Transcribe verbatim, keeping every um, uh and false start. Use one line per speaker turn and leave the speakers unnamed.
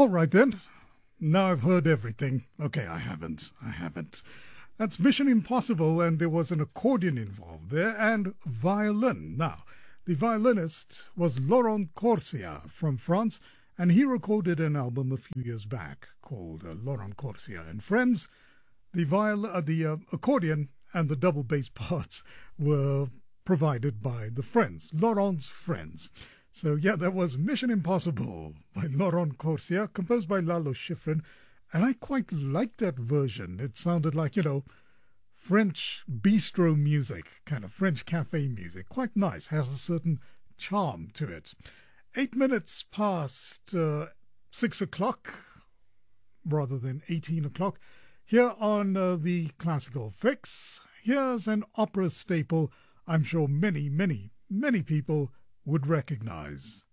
All right then. Now I've heard everything. Okay, I haven't. I haven't. That's Mission Impossible, and there was an accordion involved there and violin. Now, the violinist was Laurent Corsia from France, and he recorded an album a few years back called uh, Laurent Corsia and Friends. The viol- uh, the uh, accordion and the double bass parts were provided by the Friends, Laurent's Friends. So yeah, that was Mission Impossible by Laurent Corsia, composed by Lalo Schifrin, and I quite liked that version. It sounded like, you know, French bistro music, kind of French cafe music. Quite nice, has a certain charm to it. Eight minutes past uh, six o'clock, rather than eighteen o'clock, here on uh, the Classical Fix. Here's an opera staple I'm sure many, many, many people would recognize.